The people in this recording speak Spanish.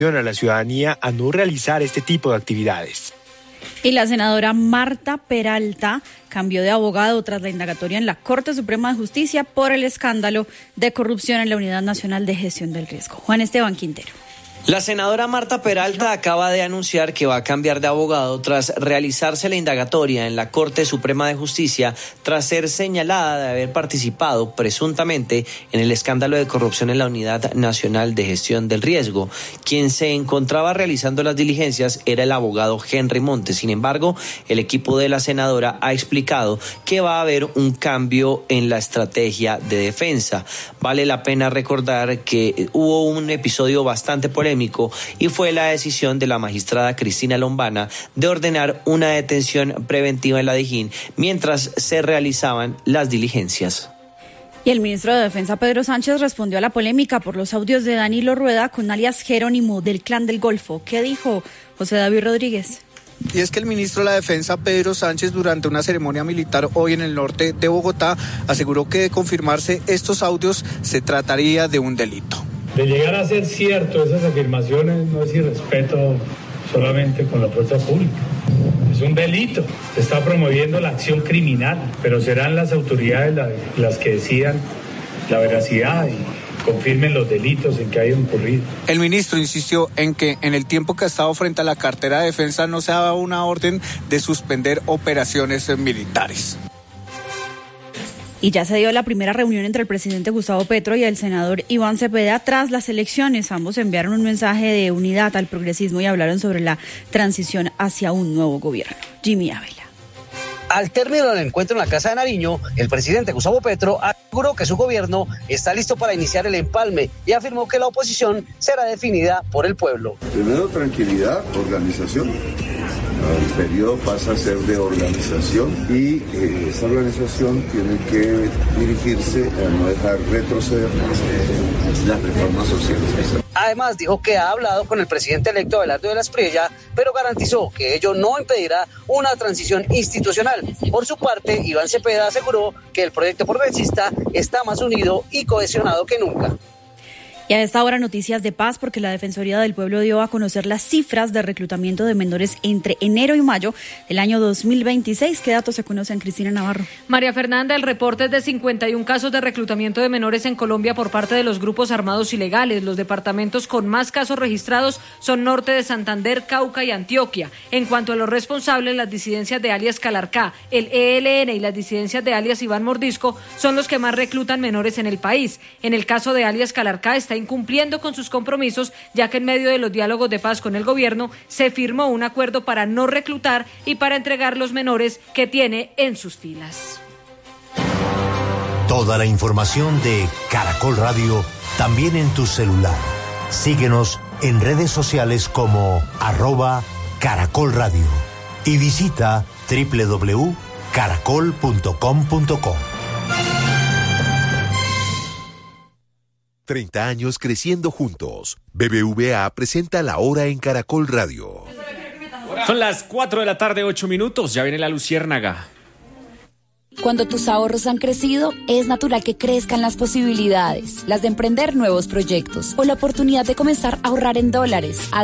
a la ciudadanía a no realizar este tipo de actividades. Y la senadora Marta Peralta cambió de abogado tras la indagatoria en la Corte Suprema de Justicia por el escándalo de corrupción en la Unidad Nacional de Gestión del Riesgo. Juan Esteban Quintero. La senadora Marta Peralta acaba de anunciar que va a cambiar de abogado tras realizarse la indagatoria en la Corte Suprema de Justicia tras ser señalada de haber participado presuntamente en el escándalo de corrupción en la Unidad Nacional de Gestión del Riesgo. Quien se encontraba realizando las diligencias era el abogado Henry Montes. Sin embargo, el equipo de la senadora ha explicado que va a haber un cambio en la estrategia de defensa. Vale la pena recordar que hubo un episodio bastante polémico y fue la decisión de la magistrada Cristina Lombana de ordenar una detención preventiva en la Dijín mientras se realizaban las diligencias. Y el ministro de Defensa, Pedro Sánchez, respondió a la polémica por los audios de Danilo Rueda con alias Jerónimo del Clan del Golfo. ¿Qué dijo José David Rodríguez? Y es que el ministro de la Defensa, Pedro Sánchez, durante una ceremonia militar hoy en el norte de Bogotá, aseguró que de confirmarse estos audios se trataría de un delito. De llegar a ser cierto esas afirmaciones, no es irrespeto solamente con la fuerza pública. Es un delito. Se está promoviendo la acción criminal, pero serán las autoridades las que decidan la veracidad y confirmen los delitos en que hayan ocurrido. El ministro insistió en que en el tiempo que ha estado frente a la cartera de defensa no se ha dado una orden de suspender operaciones militares. Y ya se dio la primera reunión entre el presidente Gustavo Petro y el senador Iván Cepeda tras las elecciones. Ambos enviaron un mensaje de unidad al progresismo y hablaron sobre la transición hacia un nuevo gobierno. Jimmy Ávila. Al término del encuentro en la Casa de Nariño, el presidente Gustavo Petro aseguró que su gobierno está listo para iniciar el empalme y afirmó que la oposición será definida por el pueblo. Primero, tranquilidad, organización. El periodo pasa a ser de organización y esa organización tiene que dirigirse a no dejar retroceder las reformas sociales. Además, dijo que ha hablado con el presidente electo Abelardo de la Espriella, pero garantizó que ello no impedirá una transición institucional. Por su parte, Iván Cepeda aseguró que el proyecto progresista está más unido y cohesionado que nunca. Y a esta hora noticias de paz porque la Defensoría del Pueblo dio a conocer las cifras de reclutamiento de menores entre enero y mayo del año 2026. ¿Qué datos se conocen, Cristina Navarro? María Fernanda, el reporte es de 51 casos de reclutamiento de menores en Colombia por parte de los grupos armados ilegales. Los departamentos con más casos registrados son Norte de Santander, Cauca y Antioquia. En cuanto a los responsables, las disidencias de alias Calarcá, el ELN y las disidencias de alias Iván Mordisco son los que más reclutan menores en el país. En el caso de alias Calarcá está incumpliendo con sus compromisos, ya que en medio de los diálogos de paz con el gobierno se firmó un acuerdo para no reclutar y para entregar los menores que tiene en sus filas. Toda la información de Caracol Radio también en tu celular. Síguenos en redes sociales como @Caracol Radio y visita www.caracol.com.co. 30 años creciendo juntos. BBVA presenta La Hora en Caracol Radio. Son las 4 de la tarde, 8 minutos. Ya viene la luciérnaga. Cuando tus ahorros han crecido, es natural que crezcan las posibilidades, las de emprender nuevos proyectos o la oportunidad de comenzar a ahorrar en dólares.